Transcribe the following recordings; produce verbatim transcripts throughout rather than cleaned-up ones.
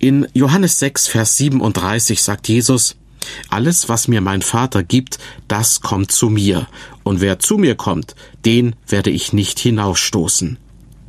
In Johannes sechs, Vers siebenunddreißig sagt Jesus: Alles, was mir mein Vater gibt, das kommt zu mir. Und wer zu mir kommt, den werde ich nicht hinausstoßen.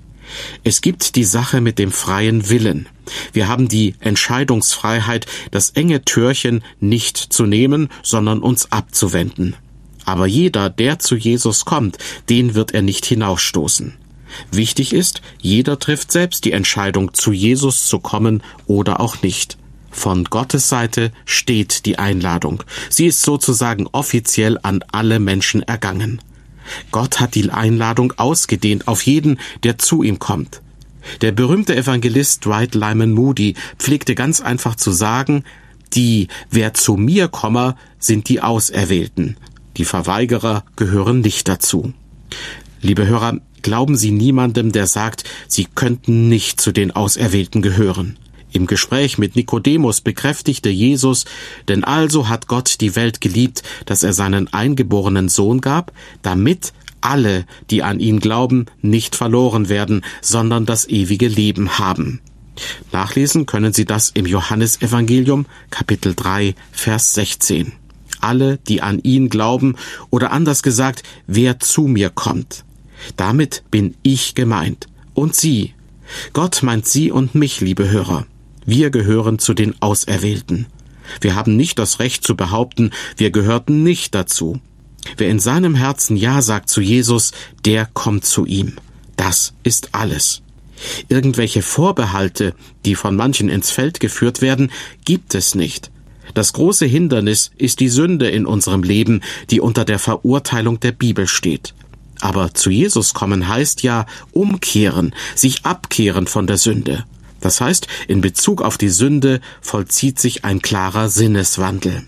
Es gibt die Sache mit dem freien Willen. Wir haben die Entscheidungsfreiheit, das enge Türchen nicht zu nehmen, sondern uns abzuwenden. Aber jeder, der zu Jesus kommt, den wird er nicht hinausstoßen. Wichtig ist, jeder trifft selbst die Entscheidung, zu Jesus zu kommen oder auch nicht. Von Gottes Seite steht die Einladung. Sie ist sozusagen offiziell an alle Menschen ergangen. Gott hat die Einladung ausgedehnt auf jeden, der zu ihm kommt. Der berühmte Evangelist Dwight Lyman Moody pflegte ganz einfach zu sagen: Die, wer zu mir komme, sind die Auserwählten. Die Verweigerer gehören nicht dazu. Liebe Hörer, glauben Sie niemandem, der sagt, Sie könnten nicht zu den Auserwählten gehören. Im Gespräch mit Nikodemus bekräftigte Jesus: Denn also hat Gott die Welt geliebt, dass er seinen eingeborenen Sohn gab, damit alle, die an ihn glauben, nicht verloren werden, sondern das ewige Leben haben. Nachlesen können Sie das im Johannesevangelium, Kapitel drei, Vers sechzehn. Alle, die an ihn glauben, oder anders gesagt, wer zu mir kommt. Damit bin ich gemeint. Und Sie. Gott meint Sie und mich, liebe Hörer. Wir gehören zu den Auserwählten. Wir haben nicht das Recht zu behaupten, wir gehörten nicht dazu. Wer in seinem Herzen Ja sagt zu Jesus, der kommt zu ihm. Das ist alles. Irgendwelche Vorbehalte, die von manchen ins Feld geführt werden, gibt es nicht. Das große Hindernis ist die Sünde in unserem Leben, die unter der Verurteilung der Bibel steht. Aber zu Jesus kommen heißt ja umkehren, sich abkehren von der Sünde. Das heißt, in Bezug auf die Sünde vollzieht sich ein klarer Sinneswandel.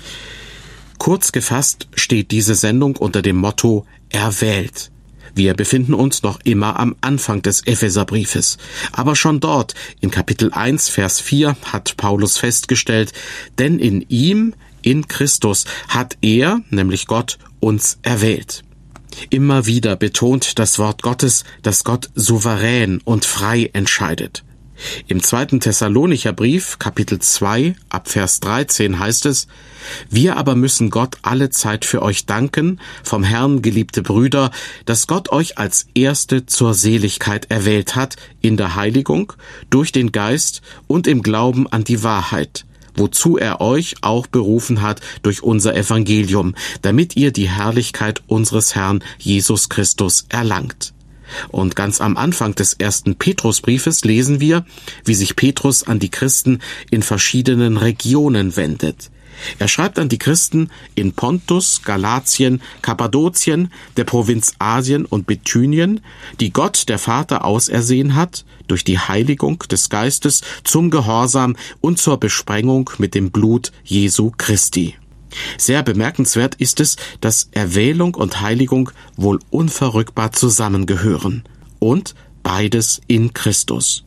Kurz gefasst steht diese Sendung unter dem Motto Erwählt. Wir befinden uns noch immer am Anfang des Epheserbriefes. Aber schon dort, in Kapitel eins, Vers vier, hat Paulus festgestellt: Denn in ihm, in Christus, hat er, nämlich Gott, uns erwählt. Immer wieder betont das Wort Gottes, dass Gott souverän und frei entscheidet. Im zweiten Thessalonicher Brief, Kapitel zwei, ab Vers dreizehn heißt es: Wir aber müssen Gott alle Zeit für euch danken, vom Herrn geliebte Brüder, dass Gott euch als Erste zur Seligkeit erwählt hat, in der Heiligung, durch den Geist und im Glauben an die Wahrheit, wozu er euch auch berufen hat durch unser Evangelium, damit ihr die Herrlichkeit unseres Herrn Jesus Christus erlangt. Und ganz am Anfang des ersten Petrusbriefes lesen wir, wie sich Petrus an die Christen in verschiedenen Regionen wendet. Er schreibt an die Christen in Pontus, Galatien, Kappadokien, der Provinz Asien und Bithynien, die Gott, der Vater, ausersehen hat, durch die Heiligung des Geistes zum Gehorsam und zur Besprengung mit dem Blut Jesu Christi. Sehr bemerkenswert ist es, dass Erwählung und Heiligung wohl unverrückbar zusammengehören. Und beides in Christus.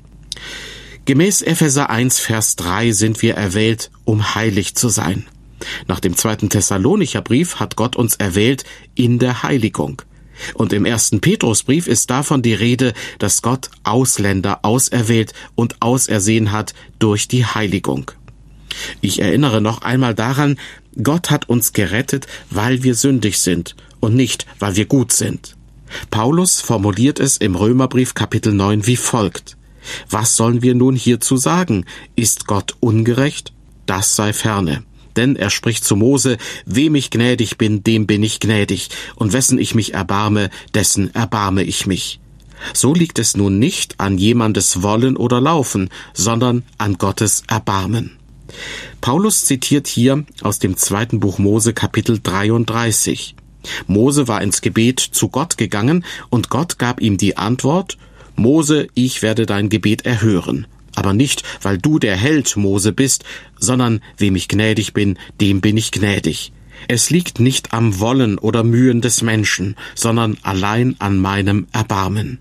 Gemäß Epheser eins, Vers drei sind wir erwählt, um heilig zu sein. Nach dem zweiten Thessalonicher Brief hat Gott uns erwählt in der Heiligung. Und im ersten Petrusbrief ist davon die Rede, dass Gott Ausländer auserwählt und ausersehen hat durch die Heiligung. Ich erinnere noch einmal daran, Gott hat uns gerettet, weil wir sündig sind und nicht, weil wir gut sind. Paulus formuliert es im Römerbrief Kapitel neun wie folgt: Was sollen wir nun hierzu sagen? Ist Gott ungerecht? Das sei ferne. Denn er spricht zu Mose: Wem ich gnädig bin, dem bin ich gnädig, und wessen ich mich erbarme, dessen erbarme ich mich. So liegt es nun nicht an jemandes Wollen oder Laufen, sondern an Gottes Erbarmen. Paulus zitiert hier aus dem zweiten Buch Mose Kapitel dreiunddreißig. Mose war ins Gebet zu Gott gegangen und Gott gab ihm die Antwort: Mose, ich werde dein Gebet erhören. Aber nicht, weil du der Held Mose bist, sondern wem ich gnädig bin, dem bin ich gnädig. Es liegt nicht am Wollen oder Mühen des Menschen, sondern allein an meinem Erbarmen.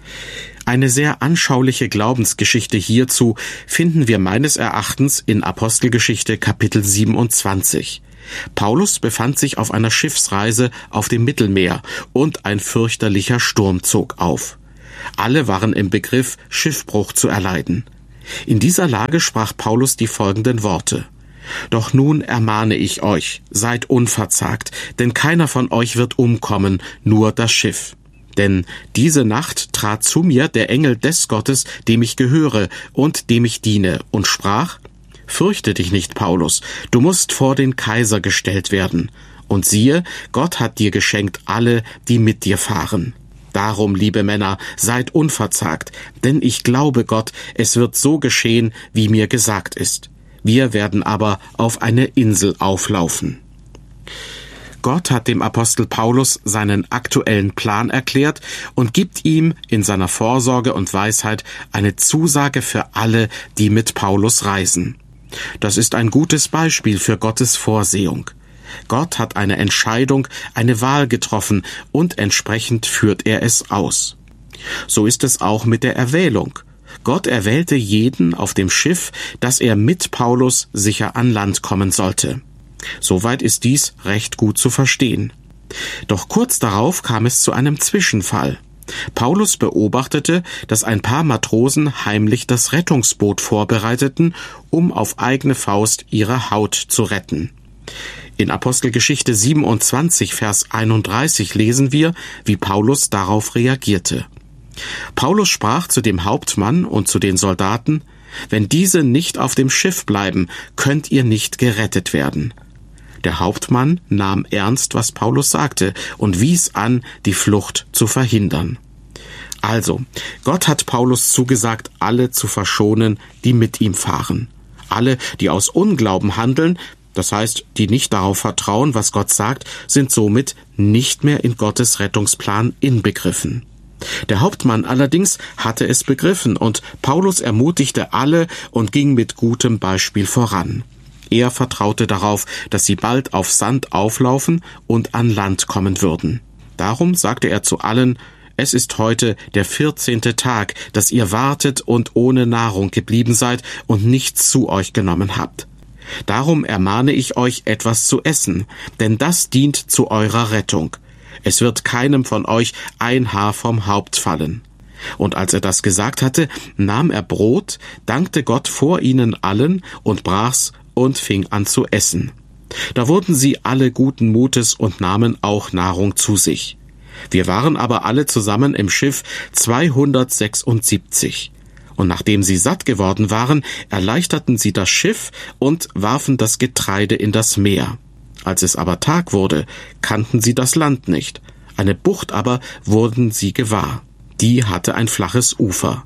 Eine sehr anschauliche Glaubensgeschichte hierzu finden wir meines Erachtens in Apostelgeschichte Kapitel siebenundzwanzig. Paulus befand sich auf einer Schiffsreise auf dem Mittelmeer und ein fürchterlicher Sturm zog auf. Alle waren im Begriff, Schiffbruch zu erleiden. In dieser Lage sprach Paulus die folgenden Worte: Doch nun ermahne ich euch, seid unverzagt, denn keiner von euch wird umkommen, nur das Schiff. Denn diese Nacht trat zu mir der Engel des Gottes, dem ich gehöre und dem ich diene, und sprach: Fürchte dich nicht, Paulus, du musst vor den Kaiser gestellt werden. Und siehe, Gott hat dir geschenkt alle, die mit dir fahren. Darum, liebe Männer, seid unverzagt, denn ich glaube Gott, es wird so geschehen, wie mir gesagt ist. Wir werden aber auf eine Insel auflaufen. Gott hat dem Apostel Paulus seinen aktuellen Plan erklärt und gibt ihm in seiner Vorsorge und Weisheit eine Zusage für alle, die mit Paulus reisen. Das ist ein gutes Beispiel für Gottes Vorsehung. Gott hat eine Entscheidung, eine Wahl getroffen und entsprechend führt er es aus. So ist es auch mit der Erwählung. Gott erwählte jeden auf dem Schiff, dass er mit Paulus sicher an Land kommen sollte. Soweit ist dies recht gut zu verstehen. Doch kurz darauf kam es zu einem Zwischenfall. Paulus beobachtete, dass ein paar Matrosen heimlich das Rettungsboot vorbereiteten, um auf eigene Faust ihre Haut zu retten. In Apostelgeschichte siebenundzwanzig, Vers einunddreißig lesen wir, wie Paulus darauf reagierte. Paulus sprach zu dem Hauptmann und zu den Soldaten: Wenn diese nicht auf dem Schiff bleiben, könnt ihr nicht gerettet werden. Der Hauptmann nahm ernst, was Paulus sagte, und wies an, die Flucht zu verhindern. Also, Gott hat Paulus zugesagt, alle zu verschonen, die mit ihm fahren. Alle, die aus Unglauben handeln, das heißt, die nicht darauf vertrauen, was Gott sagt, sind somit nicht mehr in Gottes Rettungsplan inbegriffen. Der Hauptmann allerdings hatte es begriffen und Paulus ermutigte alle und ging mit gutem Beispiel voran. Er vertraute darauf, dass sie bald auf Sand auflaufen und an Land kommen würden. Darum sagte er zu allen: Es ist heute der vierzehnte Tag, dass ihr wartet und ohne Nahrung geblieben seid und nichts zu euch genommen habt. Darum ermahne ich euch, etwas zu essen, denn das dient zu eurer Rettung. Es wird keinem von euch ein Haar vom Haupt fallen. Und als er das gesagt hatte, nahm er Brot, dankte Gott vor ihnen allen und brach's und fing an zu essen. Da wurden sie alle guten Mutes und nahmen auch Nahrung zu sich. Wir waren aber alle zusammen im Schiff zweihundertsechsundsiebzig. Und nachdem sie satt geworden waren, erleichterten sie das Schiff und warfen das Getreide in das Meer. Als es aber Tag wurde, kannten sie das Land nicht. Eine Bucht aber wurden sie gewahr. Die hatte ein flaches Ufer.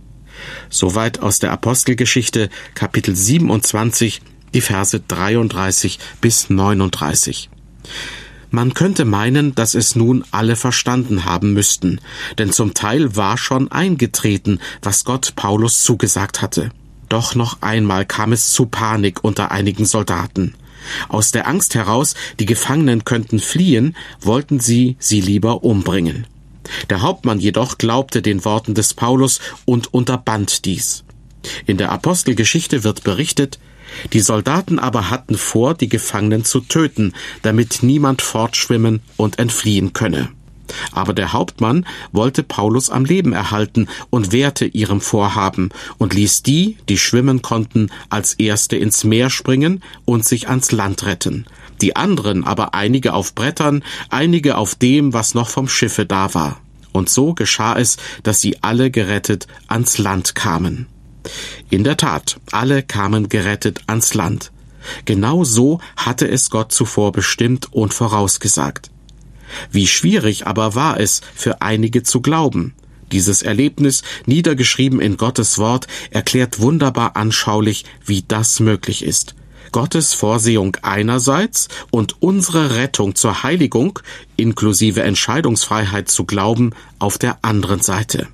Soweit aus der Apostelgeschichte, Kapitel siebenundzwanzig, die Verse dreiunddreißig bis neununddreißig. Man könnte meinen, dass es nun alle verstanden haben müssten, denn zum Teil war schon eingetreten, was Gott Paulus zugesagt hatte. Doch noch einmal kam es zu Panik unter einigen Soldaten. Aus der Angst heraus, die Gefangenen könnten fliehen, wollten sie sie lieber umbringen. Der Hauptmann jedoch glaubte den Worten des Paulus und unterband dies. In der Apostelgeschichte wird berichtet: Die Soldaten aber hatten vor, die Gefangenen zu töten, damit niemand fortschwimmen und entfliehen könne. Aber der Hauptmann wollte Paulus am Leben erhalten und wehrte ihrem Vorhaben und ließ die, die schwimmen konnten, als Erste ins Meer springen und sich ans Land retten. Die anderen aber einige auf Brettern, einige auf dem, was noch vom Schiffe da war. Und so geschah es, dass sie alle gerettet ans Land kamen. In der Tat, alle kamen gerettet ans Land. Genau so hatte es Gott zuvor bestimmt und vorausgesagt. Wie schwierig aber war es für einige zu glauben. Dieses Erlebnis, niedergeschrieben in Gottes Wort, erklärt wunderbar anschaulich, wie das möglich ist. Gottes Vorsehung einerseits und unsere Rettung zur Heiligung, inklusive Entscheidungsfreiheit zu glauben, auf der anderen Seite.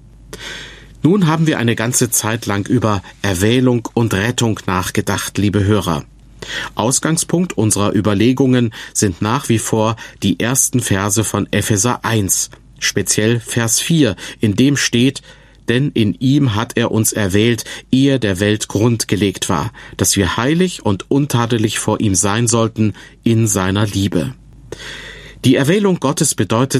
Nun haben wir eine ganze Zeit lang über Erwählung und Rettung nachgedacht, liebe Hörer. Ausgangspunkt unserer Überlegungen sind nach wie vor die ersten Verse von Epheser eins, speziell Vers vier, in dem steht: Denn in ihm hat er uns erwählt, ehe der Welt Grund gelegt war, dass wir heilig und untadelig vor ihm sein sollten in seiner Liebe. Die Erwählung Gottes bedeutet,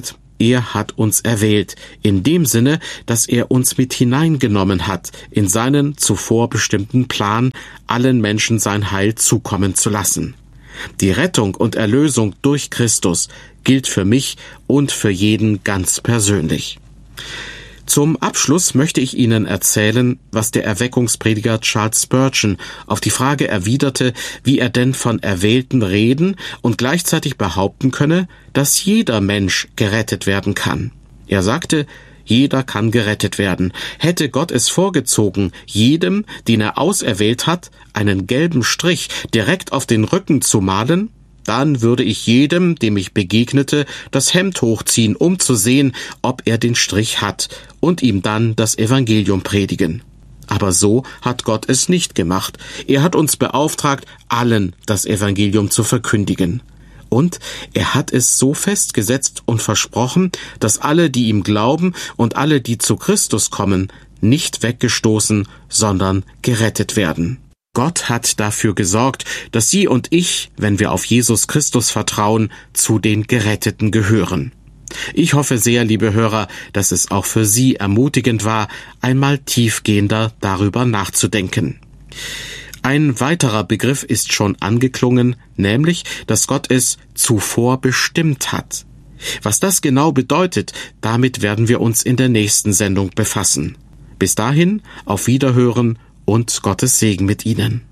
Er hat uns erwählt, in dem Sinne, dass er uns mit hineingenommen hat, in seinen zuvor bestimmten Plan, allen Menschen sein Heil zukommen zu lassen. Die Rettung und Erlösung durch Christus gilt für mich und für jeden ganz persönlich. Zum Abschluss möchte ich Ihnen erzählen, was der Erweckungsprediger Charles Spurgeon auf die Frage erwiderte, wie er denn von Erwählten reden und gleichzeitig behaupten könne, dass jeder Mensch gerettet werden kann. Er sagte, jeder kann gerettet werden. Hätte Gott es vorgezogen, jedem, den er auserwählt hat, einen gelben Strich direkt auf den Rücken zu malen, dann würde ich jedem, dem ich begegnete, das Hemd hochziehen, um zu sehen, ob er den Strich hat, und ihm dann das Evangelium predigen. Aber so hat Gott es nicht gemacht. Er hat uns beauftragt, allen das Evangelium zu verkündigen. Und er hat es so festgesetzt und versprochen, dass alle, die ihm glauben und alle, die zu Christus kommen, nicht weggestoßen, sondern gerettet werden. Gott hat dafür gesorgt, dass Sie und ich, wenn wir auf Jesus Christus vertrauen, zu den Geretteten gehören. Ich hoffe sehr, liebe Hörer, dass es auch für Sie ermutigend war, einmal tiefgehender darüber nachzudenken. Ein weiterer Begriff ist schon angeklungen, nämlich, dass Gott es zuvor bestimmt hat. Was das genau bedeutet, damit werden wir uns in der nächsten Sendung befassen. Bis dahin, auf Wiederhören und Gottes Segen mit Ihnen.